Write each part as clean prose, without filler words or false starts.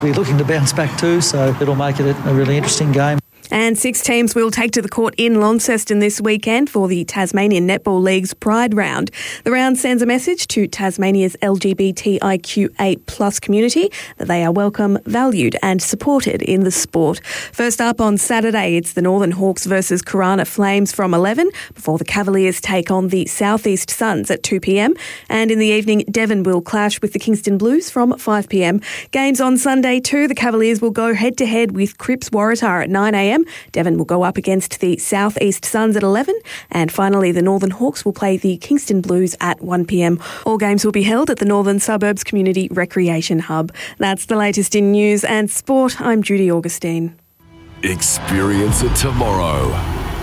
We're looking to bounce back too, so it'll make it a really interesting game. And 6 teams will take to the court in Launceston this weekend for the Tasmanian Netball League's Pride Round. The round sends a message to Tasmania's LGBTIQ8+ community that they are welcome, valued and supported in the sport. First up on Saturday, it's the Northern Hawks versus Corunna Flames from 11 before the Cavaliers take on the Southeast Suns at 2 p.m. And in the evening, Devon will clash with the Kingston Blues from 5 p.m. Games on Sunday too. The Cavaliers will go head-to-head with Cripps Waratah at 9 a.m. Devon will go up against the Southeast Suns at 11. And finally, the Northern Hawks will play the Kingston Blues at 1 p.m. All games will be held at the Northern Suburbs Community Recreation Hub. That's the latest in news and sport. I'm Judy Augustine. Experience it tomorrow.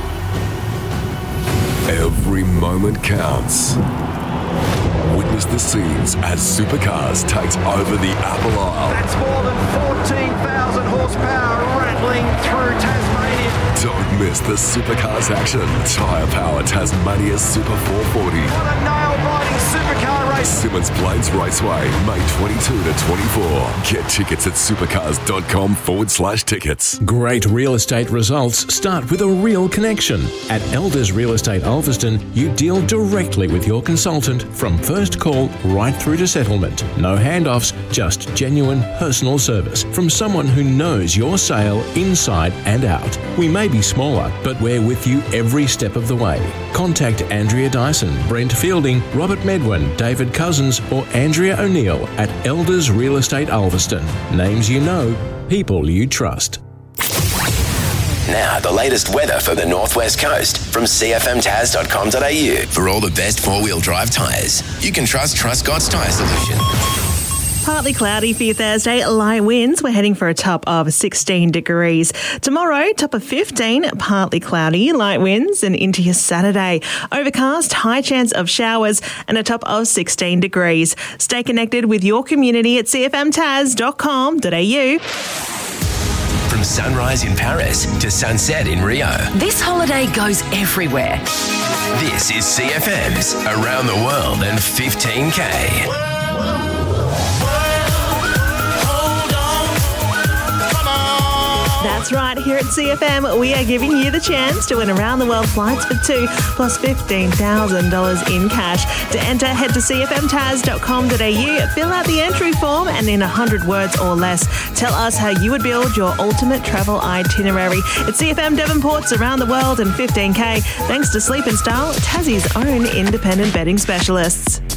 Every moment counts. Witness the scenes as Supercars takes over the Apple Isle. That's more than 14,000 horsepower rattling through Tasmania. Don't miss the Supercars action. Tyre Power Tasmania's Super 440. What a nail-biting supercar race. Simmons Plains Raceway, May 22 to 24. Get tickets at supercars.com/tickets. Great real estate results start with a real connection. At Elders Real Estate Ulverston, you deal directly with your consultant from first call right through to settlement. No handoffs, just genuine personal service from someone who knows your sale inside and out. We may be smaller, but we're with you every step of the way. Contact Andrea Dyson, Brent Fielding, Robert Medwin, David Cousins or Andrea O'Neill at Elders Real Estate Ulverston. Names you know, people you trust. Now, the latest weather for the Northwest Coast from cfmtaz.com.au. For all the best four-wheel drive tyres, you can trust Truscott's Tyre Solution. Partly cloudy for your Thursday, light winds. We're heading for a top of 16 degrees. Tomorrow, top of 15, partly cloudy, light winds, and into your Saturday. Overcast, high chance of showers, and a top of 16 degrees. Stay connected with your community at cfmtaz.com.au. From sunrise in Paris to sunset in Rio. This holiday goes everywhere. This is CFM's Around the World in 15K. That's right, here at CFM, we are giving you the chance to win around-the-world flights for 2 plus $15,000 in cash. To enter, head to cfmtaz.com.au, fill out the entry form, and in 100 words or less, tell us how you would build your ultimate travel itinerary. It's CFM Devonport's Around the World in 15K, thanks to Sleep and Style, Tassie's own independent betting specialists.